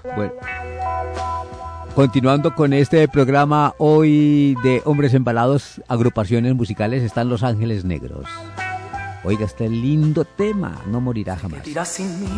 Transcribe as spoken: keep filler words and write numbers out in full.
Bueno, continuando con este programa hoy de Hombres Embalados, agrupaciones musicales, están Los Ángeles Negros. Oiga, este lindo tema, No morirá jamás.